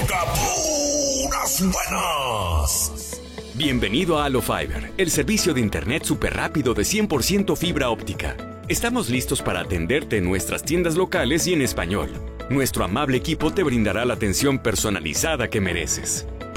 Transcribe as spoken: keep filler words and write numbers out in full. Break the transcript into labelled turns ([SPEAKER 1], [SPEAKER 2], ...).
[SPEAKER 1] toca puras buenas.
[SPEAKER 2] Bienvenido a Alofiber, el servicio de internet súper rápido de cien por ciento fibra óptica. Estamos listos para atenderte en nuestras tiendas locales y en español. Nuestro amable equipo te brindará la atención personalizada que mereces.